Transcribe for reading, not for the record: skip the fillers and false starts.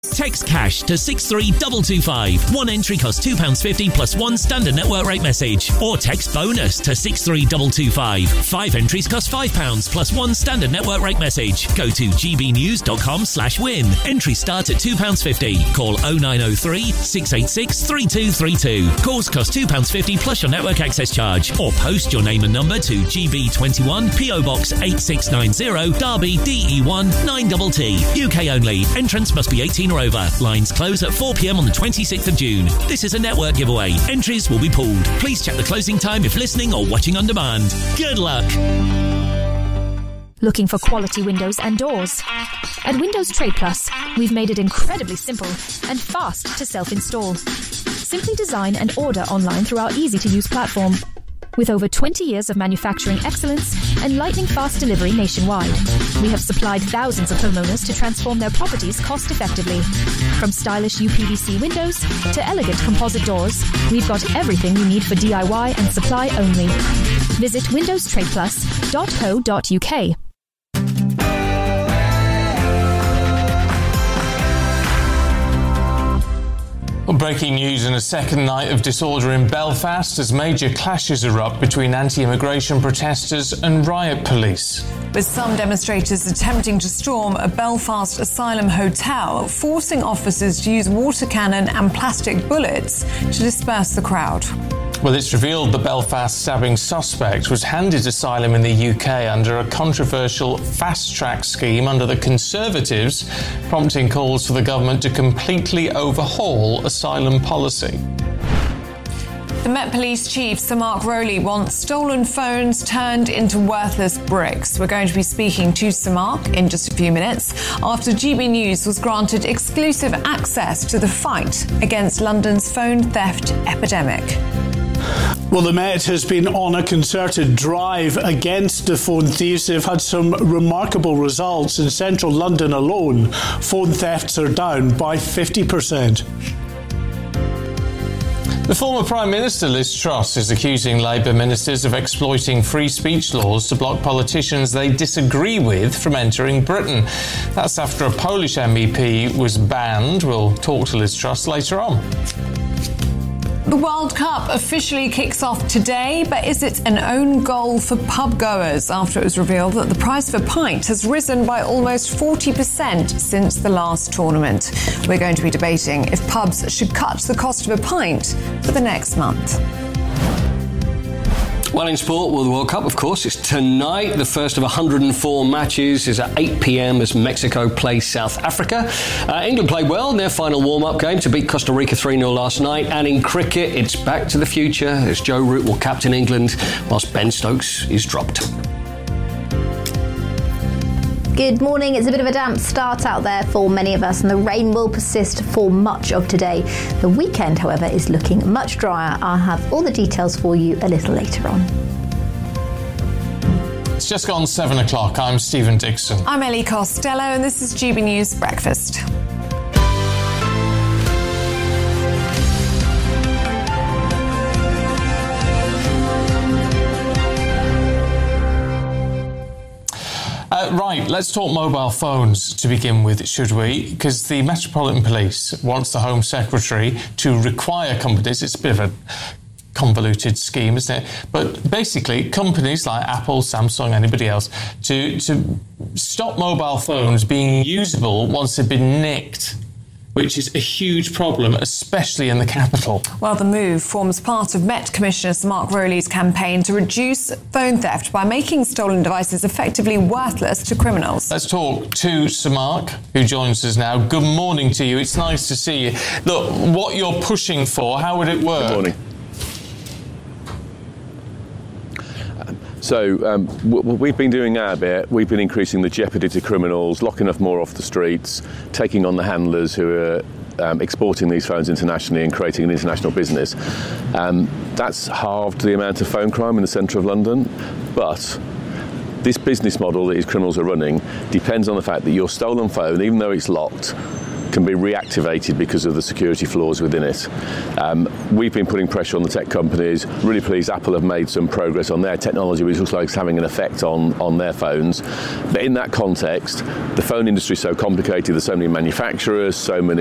Text cash to 63225. One entry costs £2.50 plus one standard network rate message. Or text bonus to 63225. 5 entries cost £5 plus one standard network rate message. Go to gbnews.com/win. Entries start at £2.50. Call 0903 686 3232. Calls cost £2.50 plus your network access charge. Or post your name and number to GB21 PO Box 8690 Derby DE1 9TT. UK only. Entrance must be 18 or over. Lines close at 4 p.m. on the 26th of June. This is a network giveaway. Entries will be pulled. Please check the closing time if listening or watching on demand. Good luck. Looking for quality windows and doors? At Windows Trade Plus, we've made it incredibly simple and fast to self-install. Simply design and order online through our easy-to-use platform. With over 20 years of manufacturing excellence and lightning-fast delivery nationwide, we have supplied thousands of homeowners to transform their properties cost-effectively. From stylish UPVC windows to elegant composite doors, we've got everything you need for DIY and supply only. Visit windowstradeplus.co.uk. Well, breaking news in a second night of disorder in Belfast as major clashes erupt between anti-immigration protesters and riot police. With some demonstrators attempting to storm a Belfast asylum hotel, forcing officers to use water cannon and plastic bullets to disperse the crowd. Well, it's revealed the Belfast stabbing suspect was handed asylum in the UK under a controversial fast-track scheme under the Conservatives, prompting calls for the government to completely overhaul asylum policy. The Met Police Chief, Sir Mark Rowley, wants stolen phones turned into worthless bricks. We're going to be speaking to Sir Mark in just a few minutes after GB News was granted exclusive access to the fight against London's phone theft epidemic. Well, the Met has been on a concerted drive against the phone thieves. They've had some remarkable results. In central London alone, phone thefts are down by 50%. The former Prime Minister, Liz Truss, is accusing Labour ministers of exploiting free speech laws to block politicians they disagree with from entering Britain. That's after a Polish MEP was banned. We'll talk to Liz Truss later on. The World Cup officially kicks off today, but is it an own goal for pub goers after it was revealed that the price of a pint has risen by almost 40% since the last tournament? We're going to be debating if pubs should cut the cost of a pint for the next month. Well, in sport, well, the World Cup, of course, is tonight. The first of 104 matches is at 8 p.m. as Mexico plays South Africa. England played well in their final warm-up game to beat Costa Rica 3-0 last night. And in cricket, it's back to the future as Joe Root will captain England whilst Ben Stokes is dropped. Good morning. It's a bit of a damp start out there for many of us, and the rain will persist for much of today. The weekend, however, is looking much drier. I'll have all the details for you a little later on. It's just gone 7 o'clock. I'm Stephen Dixon. I'm Ellie Costello, and this is GB News Breakfast. Right, let's talk mobile phones to begin with, should we? Because the Metropolitan Police wants the Home Secretary to require companies, it's a bit of a convoluted scheme, isn't it? But basically, companies like Apple, Samsung, anybody else, to stop mobile phones being usable once they've been nicked, which is a huge problem, especially in the capital. Well, the move forms part of Met Commissioner Sir Mark Rowley's campaign to reduce phone theft by making stolen devices effectively worthless to criminals. Let's talk to Sir Mark, who joins us now. Good morning to you. It's nice to see you. Look, what you're pushing for, how would it work? Good morning. So we've been doing our bit. We've been increasing the jeopardy to criminals, locking off more off the streets, taking on the handlers who are exporting these phones internationally and creating an international business. That's halved the amount of phone crime in the centre of London. But this business model that these criminals are running depends on the fact that your stolen phone, even though it's locked, can be reactivated because of the security flaws within it. We've been putting pressure on the tech companies. Really pleased Apple have made some progress on their technology, which looks like it's having an effect on their phones. But in that context, the phone industry is so complicated. There's so many manufacturers, so many